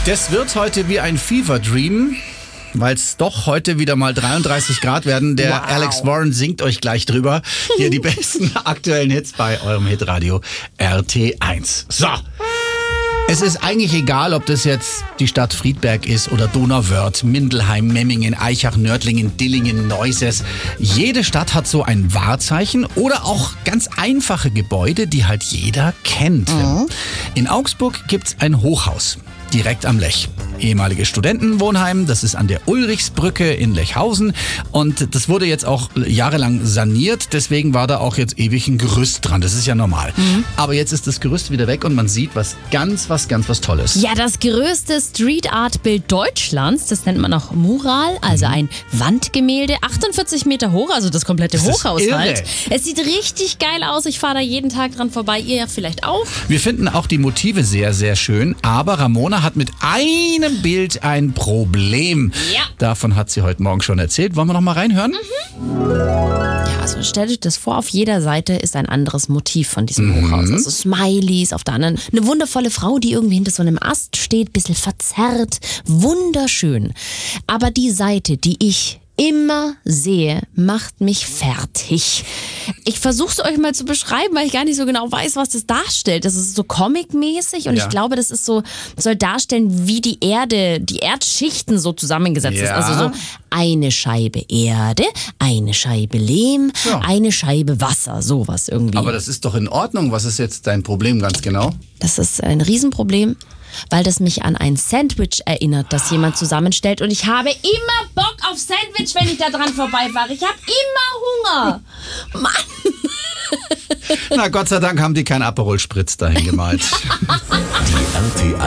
Das wird heute wie ein Fever Dream, weil es doch heute wieder mal 33 Grad werden. Der Alex Warren singt euch gleich drüber. Hier die besten aktuellen Hits bei eurem Hitradio RT1. So. Es ist eigentlich egal, ob das jetzt die Stadt Friedberg ist oder Donauwörth, Mindelheim, Memmingen, Aichach, Nördlingen, Dillingen, Neuses. Jede Stadt hat so ein Wahrzeichen oder auch ganz einfache Gebäude, die halt jeder kennt. In Augsburg gibt's ein Hochhaus. Direkt am Lech. Ehemaliges Studentenwohnheim, das ist an der Ulrichsbrücke in Lechhausen und das wurde jetzt auch jahrelang saniert, deswegen war da auch jetzt ewig ein Gerüst dran, das ist ja normal. Aber jetzt ist das Gerüst wieder weg und man sieht was ganz Tolles. Ja, das größte Street Art Bild Deutschlands, das nennt man auch Mural, also ein Wandgemälde, 48 Meter hoch, also das komplette Hochhaus halt. Es sieht richtig geil aus, ich fahre da jeden Tag dran vorbei, ihr vielleicht auch. Wir finden auch die Motive sehr, sehr schön, aber Ramona hat mit einem Bild ein Problem. Ja. Davon hat sie heute Morgen schon erzählt. Wollen wir noch mal reinhören? Ja, also stellt euch das vor, auf jeder Seite ist ein anderes Motiv von diesem Hochhaus. Also Smileys, auf der anderen eine wundervolle Frau, die irgendwie hinter so einem Ast steht, bisschen verzerrt, wunderschön. Aber die Seite, die ich immer sehe, macht mich fertig. Ich versuche es euch mal zu beschreiben, weil ich gar nicht so genau weiß, was das darstellt. Das ist so comic-mäßig und ich glaube, das ist so, soll darstellen, wie die Erde, die Erdschichten so zusammengesetzt ist. Also so eine Scheibe Erde, eine Scheibe Lehm, eine Scheibe Wasser, sowas irgendwie. Aber das ist doch in Ordnung. Was ist jetzt dein Problem ganz genau? Das ist ein Riesenproblem, weil das mich an ein Sandwich erinnert, das jemand zusammenstellt. Und ich habe immer Bock auf Sandwich, wenn ich da dran vorbeifahre. Ich habe immer Hunger. Mann. Na, Gott sei Dank haben die keinen Aperol Spritz dahin gemalt. Die RT1